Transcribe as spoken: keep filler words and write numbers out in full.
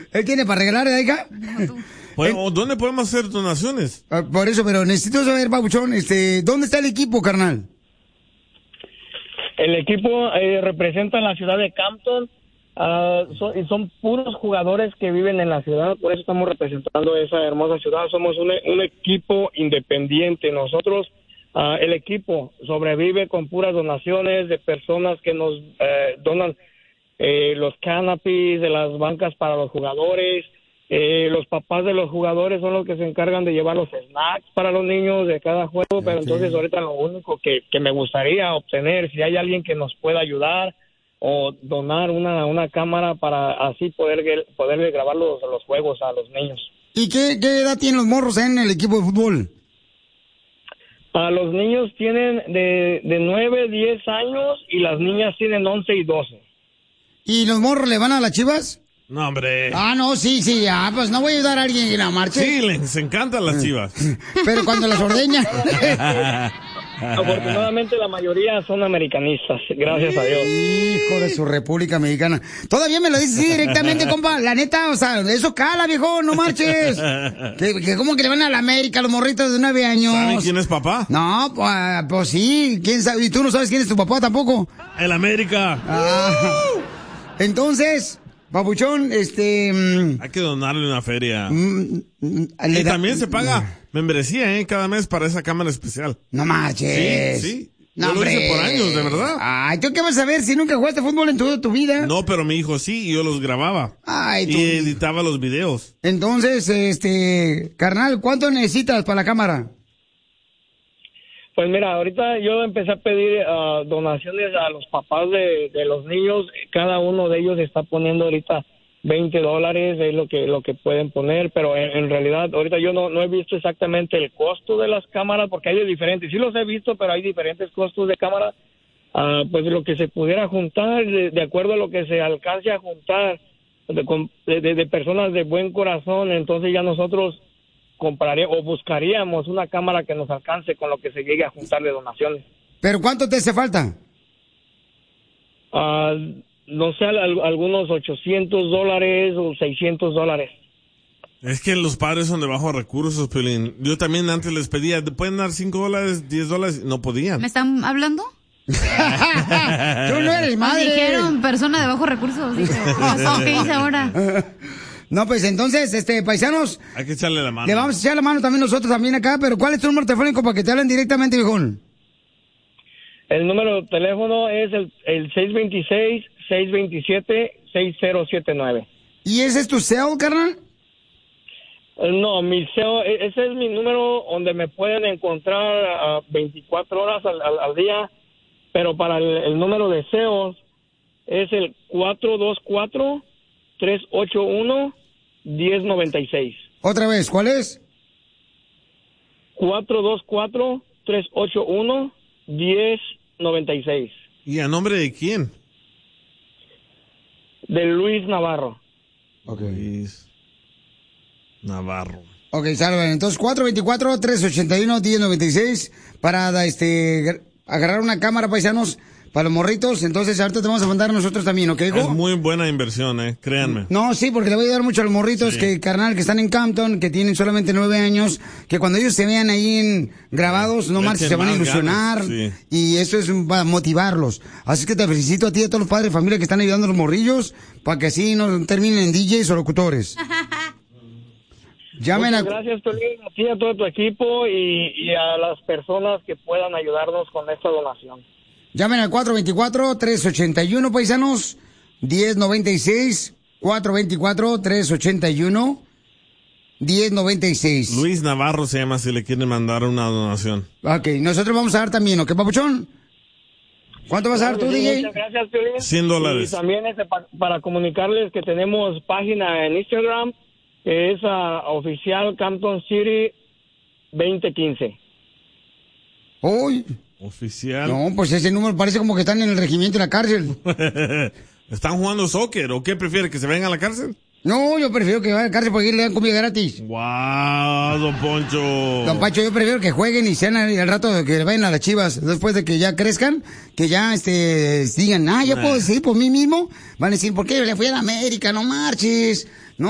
Él tiene para regalar, ¿eh, hija? Pues, ¿dónde podemos hacer donaciones? Ah, por eso, pero necesito saber, Papuchón, este, ¿dónde está el equipo, carnal? El equipo eh, representa la ciudad de Campton. Uh, son, son puros jugadores que viven en la ciudad, por eso estamos representando esa hermosa ciudad. Somos un, un equipo independiente. Nosotros, uh, el equipo sobrevive con puras donaciones de personas que nos eh, donan eh, los canopies de las bancas para los jugadores. Eh, los papás de los jugadores son los que se encargan de llevar los snacks para los niños de cada juego. Okay. Pero entonces ahorita lo único que, que me gustaría obtener, si hay alguien que nos pueda ayudar o donar una, una cámara para así poder poderle grabar los, los juegos a los niños. ¿Y qué, qué edad tienen los morros en el equipo de fútbol? A los niños tienen de, de nueve, diez años y las niñas tienen once y doce. ¿Y los morros le van a las Chivas? No, hombre. Ah, no, sí, sí, ah, pues no voy a ayudar a alguien en la marcha. Sí, les encantan las Chivas. Pero cuando las ordeñan. Afortunadamente la mayoría son americanistas, gracias a Dios. Hijo de su República Mexicana. Todavía me lo dices directamente, compa. La neta, o sea, eso cala, viejo, no marches. Que, que ¿cómo que le van a la América los morritos de nueve años? ¿Saben quién es papá? No, pues, pues sí, quién sabe. Y tú no sabes quién es tu papá tampoco. El América. Ah, entonces, Papuchón, este... Hay que donarle una feria. Mm, y da, también se paga membresía, ¿eh? Cada mes para esa cámara especial. No marches. Sí, sí. No, yo lo hice por años, de verdad. Ay, ¿tú qué vas a ver si nunca jugaste fútbol en toda tu vida? No, pero mi hijo sí, y yo los grababa. Ay, tú... Y editaba los videos. Entonces, este... Carnal, ¿cuánto necesitas para la cámara? Pues mira, ahorita yo empecé a pedir uh, donaciones a los papás de, de los niños. Cada uno de ellos está poniendo ahorita veinte dólares, es lo que lo que pueden poner, pero en, en realidad ahorita yo no, no he visto exactamente el costo de las cámaras porque hay de diferentes. Sí los he visto, pero hay diferentes costos de cámara. Uh, pues lo que se pudiera juntar, de, de acuerdo a lo que se alcance a juntar de, de, de personas de buen corazón, entonces ya nosotros compraríamos o buscaríamos una cámara que nos alcance con lo que se llegue a juntar de donaciones. ¿Pero cuánto te hace falta? Uh, no sé, al, algunos ochocientos dólares o seiscientos dólares. Es que los padres son de bajos recursos, Pelín. Yo también antes les pedía, ¿pueden dar cinco dólares, diez dólares? No podían. ¿Me están hablando? Tú no eres madre. Me dijeron persona de bajos recursos. Dije, ¿qué dice ahora? No, pues entonces, este, paisanos. Hay que echarle la mano. Le vamos a echar la mano también nosotros también acá, pero ¿cuál es tu número telefónico para que te hablen directamente, viejón? El número de teléfono es el, el seis dos seis, seis dos siete, seis cero siete nueve. ¿Y ese es tu cell, carnal? No, mi cell, ese es mi número donde me pueden encontrar uh, veinticuatro horas al, al, al día, pero para el, el número de C E O es el cuatro dos cuatro, tres ocho uno, uno cero nueve seis. Otra vez, ¿cuál es? cuatro dos cuatro, tres ocho uno, uno cero nueve seis. ¿Y a nombre de quién? De Luis Navarro. Ok. Luis Navarro. Ok, salve. Entonces, cuatro dos cuatro, tres ocho uno, uno cero nueve seis para este agarrar una cámara, paisanos, para los morritos. Entonces, ahorita te vamos a mandar nosotros también, ¿ok, hijo? Es muy buena inversión, ¿eh? Créanme. No, sí, porque le voy a ayudar mucho a los morritos, sí, que, carnal, que están en Campton, que tienen solamente nueve años, que cuando ellos se vean ahí en, grabados, no marches, se van a ilusionar. Ganas, sí. Y eso es para motivarlos. Así que te felicito a ti y a todos los padres de familia que están ayudando a los morrillos, para que así no terminen en D Js o locutores. Llamen a... Gracias, Piolín, a ti, a todo tu equipo y, y a las personas que puedan ayudarnos con esta donación. Llamen al cuatro dos cuatro, tres ocho uno, paisanos, uno cero nueve seis, cuatro dos cuatro, tres ocho uno, uno cero nueve seis. Luis Navarro se llama si le quieren mandar una donación. Ok, nosotros vamos a dar también, ¿ok, papuchón? ¿Cuánto vas a dar tú, sí, D J? Muchas gracias, Piolín. cien dólares. Y también este, pa, para comunicarles que tenemos página en Instagram, que es uh, oficial Campton City veinte quince. Uy. Oficial. No, pues ese número parece como que están en el regimiento de la cárcel. ¿Están jugando soccer o qué prefiere, que se vengan a la cárcel? No, yo prefiero que vayan a la cárcel porque le dan comida gratis. ¡Guau, don Poncho! Don Pancho, yo prefiero que jueguen y sean al rato de que vayan a las Chivas. Después de que ya crezcan, que ya este digan, ah, yo puedo decir por mí mismo. Van a decir, ¿por qué yo le fui a la América? No marches.